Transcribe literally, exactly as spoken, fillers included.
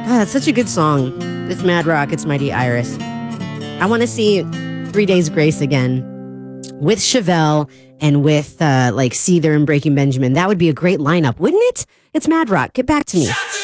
God, that's such a good song. It's Mad Rock. It's Mighty Iris. I want to see Three Days Grace again with Chevelle and with uh, like Seether and Breaking Benjamin. That would be a great lineup, wouldn't it? It's Mad Rock. Get back to me.